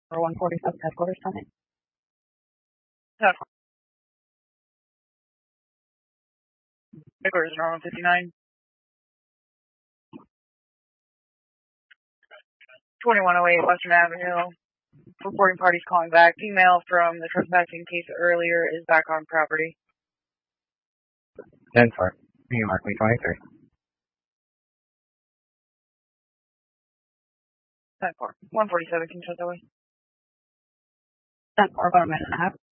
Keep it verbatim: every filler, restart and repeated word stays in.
For one forty-seven headquarters, tell me. Headquarters are on fifty-nine. twenty-one oh eight Western Avenue. Reporting parties calling back. Female from the trespassing case earlier is back on property. ten four. Can you mark me twenty-three? ten four. one forty-seven, can you shut that way? ten four, about a minute and a half.